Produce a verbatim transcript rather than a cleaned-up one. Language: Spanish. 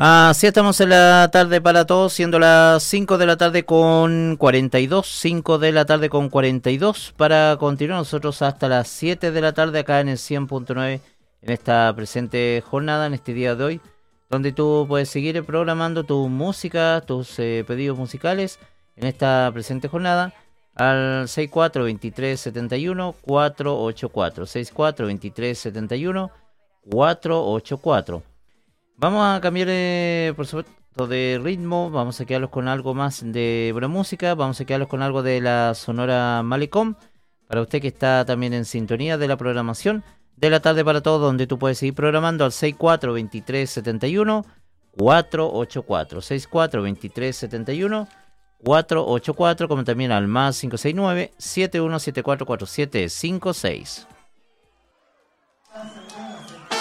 Así estamos en la tarde para todos, siendo las cinco de la tarde con cuarenta y dos, cinco de la tarde con cuarenta y dos, para continuar nosotros hasta las siete de la tarde acá en el cien punto nueve, en esta presente jornada, en este día de hoy, donde tú puedes seguir programando tu música, tus eh, pedidos musicales, en esta presente jornada, al seis cuatro dos tres siete uno cuatro ocho cuatro, seis cuatro dos tres siete uno cuatro ocho cuatro. Vamos a cambiar, eh, por supuesto, de ritmo. Vamos a quedarlos con algo más de buena música. Vamos a quedarlos con algo de la Sonora Malecón. Para usted que está también en sintonía de la programación de la tarde para todos, donde tú puedes seguir programando al seis cuatro dos tres siete uno cuatro ocho cuatro. seis cuatro dos tres siete uno cuatro ocho cuatro, como también al más cinco seis nueve siete uno siete cuatro cuatro siete cinco seis.